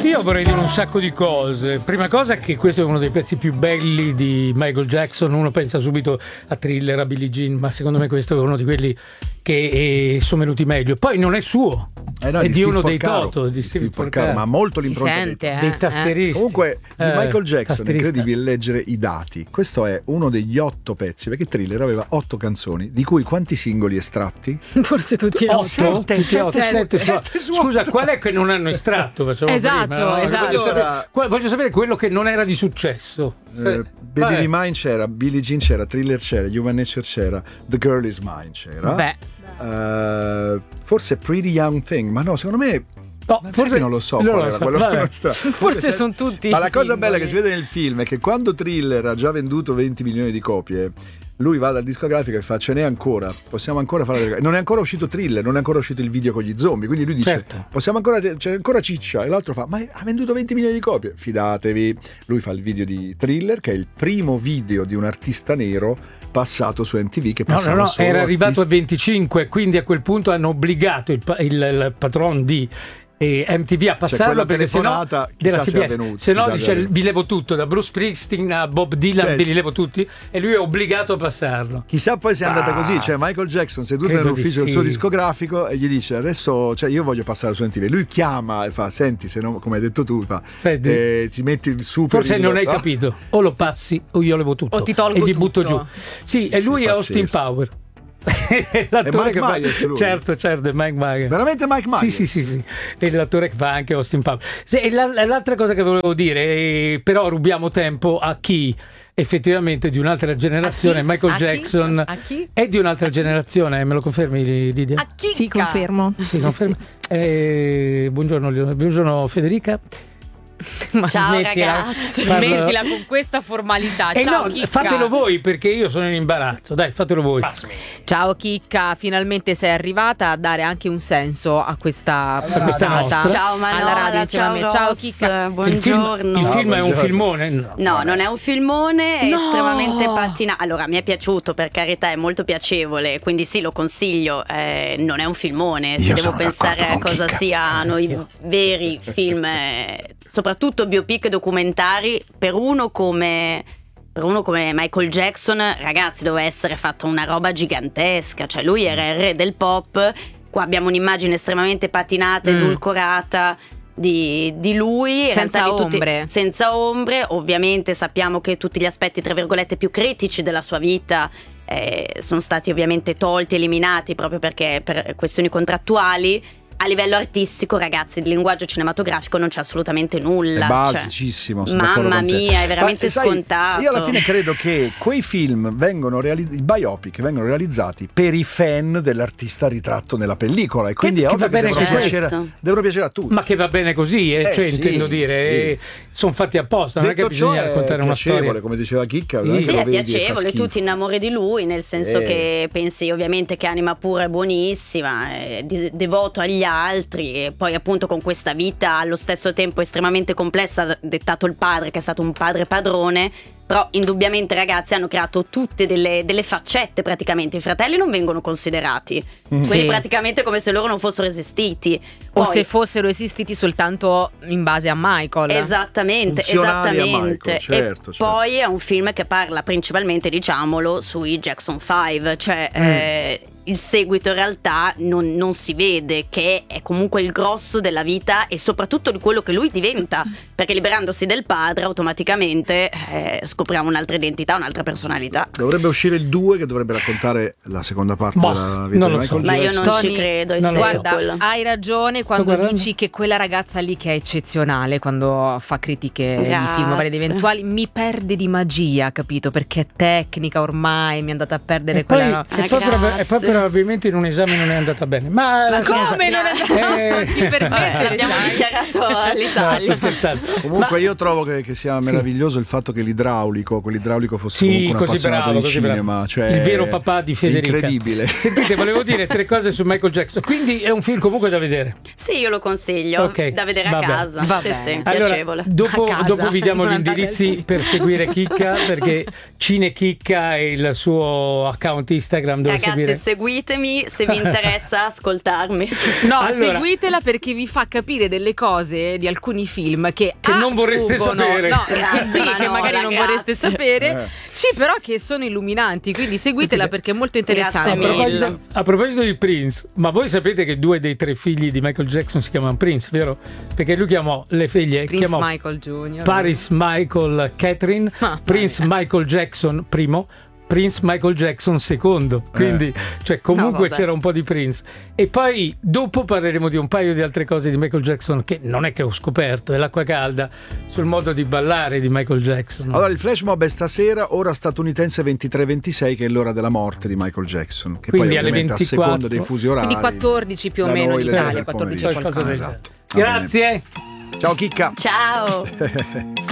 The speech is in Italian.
Io vorrei dire un sacco di cose. Prima cosa è che questo è uno dei pezzi più belli di Michael Jackson. Uno pensa subito a Thriller, a Billie Jean, ma secondo me questo è uno di quelli che sono venuti meglio. Poi non è suo, no, è di uno Steve dei Porcaro, Toto, di Steve Porcaro, ma molto Si l'impronta sente, dei dei tasteristi. Comunque di Michael Jackson è Tasterista. incredibile leggere i dati. Questo è uno degli 8 pezzi, perché Thriller aveva 8 canzoni, di cui quanti singoli estratti? Forse tutti e 8, otto. Sette. Scusa, qual è che non hanno estratto? Facciamo Esatto, prima, no? esatto. Voglio sapere quello che non era di successo. Baby Vabbè. Be Mine c'era, Billie Jean c'era, Thriller c'era, Human Nature c'era, The Girl Is Mine c'era. Beh, Forse Pretty Young Thing, ma no, secondo me No, sai forse che non lo so non qual lo era so, quello vabbè. nostro. forse sono tutti. Ma la cosa singoli. bella che si vede nel film è che quando Thriller ha già venduto 20 milioni di copie, lui va dal discografico e fa: ce n'è ancora, possiamo ancora fare. Non è ancora uscito Thriller, non è ancora uscito il video con gli zombie, quindi lui dice: Certo. possiamo ancora, c'è ancora ciccia. E l'altro fa: ma ha venduto 20 milioni di copie, fidatevi. Lui fa il video di Thriller, che è il primo video di un artista nero passato su MTV, che passava No, solo era arrivato a artisti. 25, quindi a quel punto hanno obbligato il patron di MTV a passarlo, quella perché sennò telefonata, chissà se è CBS, avvenuto, se no chissà se è dice avvenuto. vi levo tutto, da Bruce Springsteen a Bob Dylan, Yes. ve li levo tutti, e lui è obbligato a passarlo. Chissà poi se è andata così, cioè Michael Jackson seduto Credo nell'ufficio di del suo sì. discografico e gli dice: adesso, cioè, io voglio passare su MTV. Lui chiama e fa: senti, se no, come hai detto tu, fa, Senti. ti metti il super. Forse non hai capito, o lo passi o io levo tutto O ti tolgo e gli butto tutto. giù. Sì, e lui è Austin pazzesco. Power. L'attore Mike che fa, Myers, lui. certo, è Mike Myers. Veramente Mike Myers? Sì. E l'attore che fa anche Austin Power. Sì, e l'altra cosa che volevo dire, però rubiamo tempo a chi effettivamente di un'altra generazione. Michael A chi? Jackson A chi? è di un'altra generazione, me lo confermi, Lidia? A chi? Sì, confermo. Sì, conferma. Buongiorno Federica. Ma Ciao, smettila, ragazzi. smettila con questa formalità. Ciao No, Chicca. fatelo voi, perché io sono in imbarazzo. Dai, fatelo voi. Ciao Chicca, finalmente sei arrivata a dare anche un senso a questa questa puntata. nostra. Ciao alla Manola, radio insieme a me. ciao Ciao Ross, Chicca. buongiorno. Il film è un buongiorno. filmone? No, non è un filmone, è No! estremamente pattinato. Allora, mi è piaciuto, per carità, è molto piacevole, quindi sì, lo consiglio. Non è un filmone, se Io devo sono pensare d'accordo a con cosa Chicca. siano i veri film, soprattutto biopic e documentari, per uno come Michael Jackson, ragazzi, doveva essere fatta una roba gigantesca. Cioè, lui era il re del pop. Qua abbiamo un'immagine estremamente patinata, edulcorata di lui, in Senza realtà di ombre. senza ombre. Ovviamente sappiamo che tutti gli aspetti, tra virgolette, più critici della sua vita sono stati ovviamente tolti, eliminati, proprio perché per questioni contrattuali. A livello artistico, ragazzi, di linguaggio cinematografico non c'è assolutamente nulla. È basicissimo, sono d'accordo Mamma con te. mia, è veramente Ma, sai, scontato. Io alla fine credo che quei film vengono i biopic vengono realizzati per i fan dell'artista ritratto nella pellicola, e quindi è che ovvio va bene devono con devono piacere a tutti. Ma che va bene così, cioè, sì, intendo dire, sono fatti apposta, non è che Detto ciò, bisogna raccontare è una piacevole, storia. come diceva Chicca. Sì. anche Sì, lo è vedi e fa piacevole, schifo. tu ti innamori di lui, nel senso che pensi ovviamente che anima pura è buonissima, è devoto agli altri, e poi appunto con questa vita allo stesso tempo estremamente complessa, dettato il padre, che è stato un padre padrone. Però indubbiamente, ragazzi, hanno creato tutte delle faccette praticamente. I fratelli non vengono considerati, quelli Sì. praticamente come se loro non fossero esistiti. O Poi- se fossero esistiti soltanto in base a Michael. Esattamente, Funzionali a esattamente. Michael, certo, E certo. poi è un film che parla principalmente, diciamolo, sui Jackson 5, cioè il seguito in realtà non si vede, che è comunque il grosso della vita e soprattutto di quello che lui diventa, perché liberandosi del padre automaticamente scopriamo un'altra identità, un'altra personalità. Dovrebbe uscire il 2 che dovrebbe raccontare la seconda parte Boh, della vita non di lo so. Michael Ma io Jackson. non Tony, ci credo ai non lo so. Guarda, sequel. hai ragione quando guardando? dici che quella ragazza lì che è eccezionale quando fa critiche di Grazie. film vari ed eventuali mi perde di magia, capito? Perché è tecnica ormai, mi è andata a perdere E poi, quella. grazie. e poi probabilmente in un esame non è andata bene. Ma Come non è andata? Non ti permettere, L'abbiamo sai? dichiarato No, all'Italia. sto scherzando. Comunque io trovo che sia meraviglioso il fatto che quell'idraulico fosse Sì, comunque un così appassionato bravo, di così cinema, bravo. cioè Il vero papà di Federica. incredibile. Sentite, volevo dire 3 cose su Michael Jackson. Quindi è un film comunque da vedere. Sì, io lo consiglio, Ok, da vedere vabbè. a casa. Va Sì, bene. sì, Allora, piacevole. dopo, A casa, dopo vi diamo non gli andare al indirizzi cinema. per seguire Chicca, perché Cine Chicca è il suo account Instagram dove Ragazzi, seguire. seguitemi se vi interessa ascoltarmi. No, Allora- seguitela perché vi fa capire delle cose di alcuni film che non vorreste sfuggono, sapere. no, Grazie, B, ma che no, magari non ragazze. vorreste sapere, C, però che sono illuminanti, quindi seguitela perché è molto interessante. Grazie mille. A proposito di Prince, ma voi sapete che 2 dei 3 figli di Michael Jackson si chiamano Prince, vero? Perché lui chiamò le figlie, Prince chiamò Michael Jr. Paris Michael Catherine, Ah, Prince Michael Jackson primo, Prince Michael Jackson secondo, quindi cioè comunque No, vabbè. c'era un po' di Prince. E poi dopo parleremo di un paio di altre cose di Michael Jackson che non è che ho scoperto, è l'acqua calda, sul modo di ballare di Michael Jackson. Allora, il flash mob è stasera, ora statunitense 23:26, che è l'ora della morte di Michael Jackson. Che Quindi poi alle ovviamente 24. a seconda dei fusi orari. Quindi 14 più o da meno noi in le tre Italia, del 14 pomeriggio. qualcosa. del Esatto. genere. Grazie. Ciao Chicca. Ciao.